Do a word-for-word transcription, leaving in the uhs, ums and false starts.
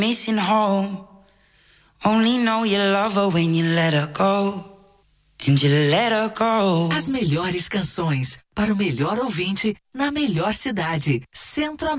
missing home. Only know you love her when you let her go. And you let her go. As melhores canções para o melhor ouvinte na melhor cidade. Centro